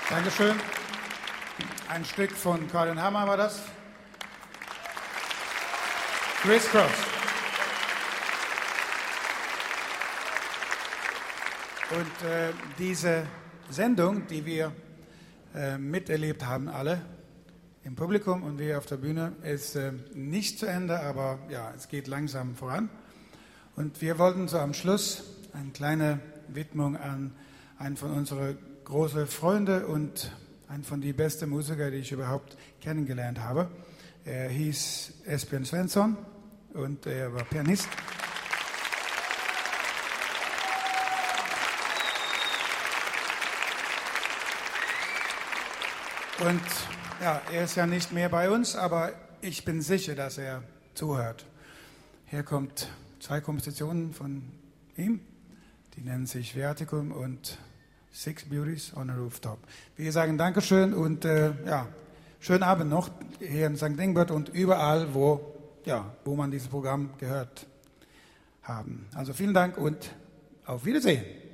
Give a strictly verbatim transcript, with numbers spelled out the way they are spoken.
Dankeschön. Ein Stück von Colin Hammer war das. Criss Cross. Und äh, diese Sendung, die wir äh, miterlebt haben, alle im Publikum und wir auf der Bühne, ist äh, nicht zu Ende, aber ja, es geht langsam voran. Und wir wollten so am Schluss eine kleine Widmung an einen von unseren großen Freunden und einen von den besten Musikern, die ich überhaupt kennengelernt habe. Er hieß Esbjörn Svensson und er war Pianist. Und ja, er ist ja nicht mehr bei uns, aber ich bin sicher, dass er zuhört. Hier kommt zwei Kompositionen von ihm, die nennen sich Viaticum und Six Beauties on a Rooftop. Wir sagen Dankeschön und äh, ja, schönen Abend noch hier in Sankt Ingbert und überall, wo, ja, wo man dieses Programm gehört haben. Also vielen Dank und auf Wiedersehen.